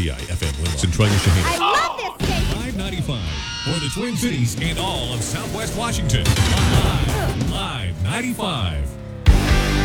WRTI FM Winlock and Troy Shaheen. I love this station. 595 for the Twin Cities and all of Southwest Washington. Live 95.